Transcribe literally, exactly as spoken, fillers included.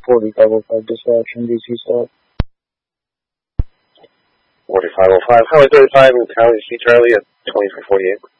forty-five oh five dispatch in D C stop. forty-five oh five, Highway thirty-five in County C. Charlie at twenty-three forty-eight.